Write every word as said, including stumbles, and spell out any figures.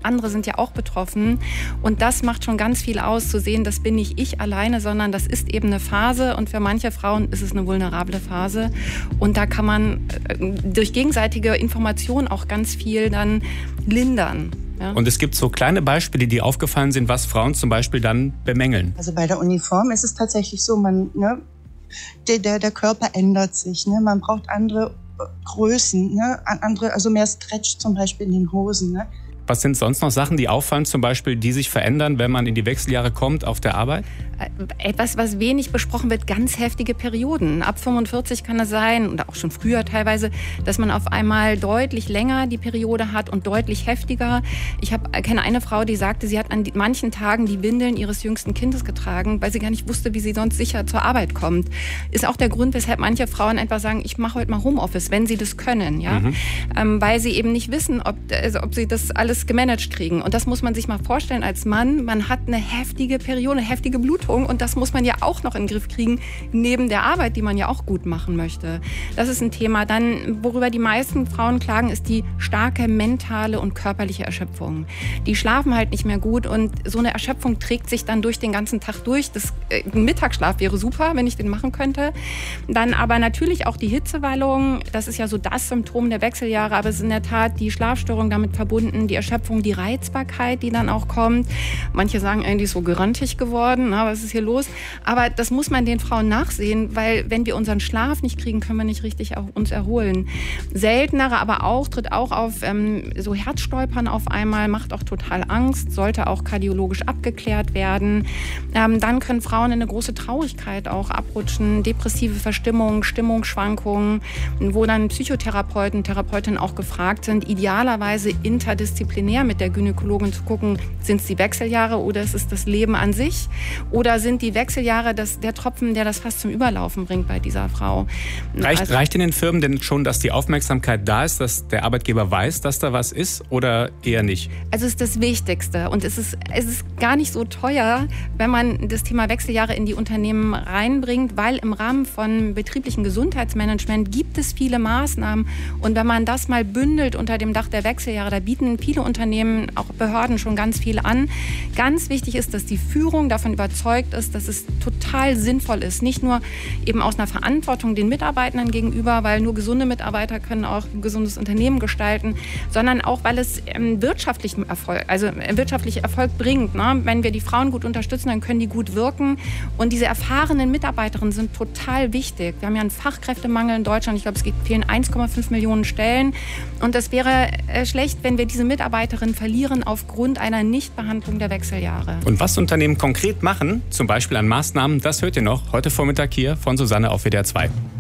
andere sind ja auch betroffen. Und das macht schon ganz viel aus, zu sehen, das bin nicht ich alleine, sondern das ist eben eine Phase. Und für manche Frauen ist es eine vulnerable Phase. Und da kann man durch gegenseitige Information auch ganz viel dann lindern. Ja. Und es gibt so kleine Beispiele, die aufgefallen sind, was Frauen zum Beispiel dann bemängeln. Also bei der Uniform ist es tatsächlich so, man, ne, der, der, der Körper ändert sich. Ne? Man braucht andere Größen, ne? andere, also mehr Stretch zum Beispiel in den Hosen. Ne? Was sind sonst noch Sachen, die auffallen, zum Beispiel, die sich verändern, wenn man in die Wechseljahre kommt auf der Arbeit? Etwas, was wenig besprochen wird, ganz heftige Perioden. Ab fünfundvierzig kann es sein, oder auch schon früher teilweise, dass man auf einmal deutlich länger die Periode hat und deutlich heftiger. Ich hab, kenne eine Frau, die sagte, sie hat an manchen Tagen die Windeln ihres jüngsten Kindes getragen, weil sie gar nicht wusste, wie sie sonst sicher zur Arbeit kommt. Ist auch der Grund, weshalb manche Frauen einfach sagen, ich mache heute mal Homeoffice, wenn sie das können. Ja? Mhm. Ähm, weil sie eben nicht wissen, ob, also, ob sie das alles gemanagt kriegen. Und das muss man sich mal vorstellen als Mann. Man hat eine heftige Periode, eine heftige Blutung. Und das muss man ja auch noch in den Griff kriegen, neben der Arbeit, die man ja auch gut machen möchte. Das ist ein Thema. Dann, worüber die meisten Frauen klagen, ist die starke mentale und körperliche Erschöpfung. Die schlafen halt nicht mehr gut und so eine Erschöpfung trägt sich dann durch den ganzen Tag durch. Das, äh, ein Mittagsschlaf wäre super, wenn ich den machen könnte. Dann aber natürlich auch die Hitzewallung. Das ist ja so das Symptom der Wechseljahre, aber es ist in der Tat die Schlafstörung damit verbunden, die Erschöpfung, die Reizbarkeit, die dann auch kommt. Manche sagen eigentlich so gerantig geworden, aber was ist hier los? Aber das muss man den Frauen nachsehen, weil wenn wir unseren Schlaf nicht kriegen, können wir nicht richtig auch uns erholen. Seltenere aber auch, tritt auch auf ähm, so Herzstolpern auf einmal, macht auch total Angst, sollte auch kardiologisch abgeklärt werden. Ähm, dann können Frauen in eine große Traurigkeit auch abrutschen, depressive Verstimmung, Stimmungsschwankungen, wo dann Psychotherapeuten, Therapeutinnen auch gefragt sind, idealerweise interdisziplinär mit der Gynäkologin zu gucken, sind es die Wechseljahre oder ist es das Leben an sich? Oder sind die Wechseljahre das, der Tropfen, der das fast zum Überlaufen bringt bei dieser Frau? Reicht, also, reicht in den Firmen denn schon, dass die Aufmerksamkeit da ist, dass der Arbeitgeber weiß, dass da was ist oder eher nicht? Also es ist das Wichtigste und es ist, es ist gar nicht so teuer, wenn man das Thema Wechseljahre in die Unternehmen reinbringt, weil im Rahmen von betrieblichem Gesundheitsmanagement gibt es viele Maßnahmen und wenn man das mal bündelt unter dem Dach der Wechseljahre, da bieten viele Unternehmen, auch Behörden schon ganz viel an. Ganz wichtig ist, dass die Führung davon überzeugt ist, dass es total sinnvoll ist. Nicht nur eben aus einer Verantwortung den Mitarbeitern gegenüber, weil nur gesunde Mitarbeiter können auch ein gesundes Unternehmen gestalten, sondern auch, weil es ähm, wirtschaftlichen Erfolg, also äh, wirtschaftlichen Erfolg bringt. Ne? Wenn wir die Frauen gut unterstützen, dann können die gut wirken. Und diese erfahrenen Mitarbeiterinnen sind total wichtig. Wir haben ja einen Fachkräftemangel in Deutschland. Ich glaube, es fehlen eins Komma fünf Millionen Stellen. Und es wäre äh, schlecht, wenn wir diese Mitarbeiterinnen verlieren aufgrund einer Nichtbehandlung der Wechseljahre. Und was Unternehmen konkret machen, zum Beispiel an Maßnahmen, das hört ihr noch heute Vormittag hier von Susanne auf W D R zwei.